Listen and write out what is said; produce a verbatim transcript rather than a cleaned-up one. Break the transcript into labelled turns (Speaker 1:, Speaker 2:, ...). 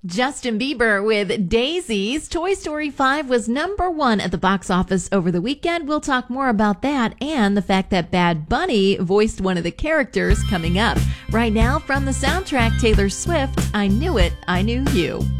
Speaker 1: Justin Bieber with Daisies. Toy Story five was number one at the box office over the weekend. We'll talk more about that and the fact that Bad Bunny voiced one of the characters coming up. Right now, from the soundtrack, Taylor Swift, I Knew It, I Knew You.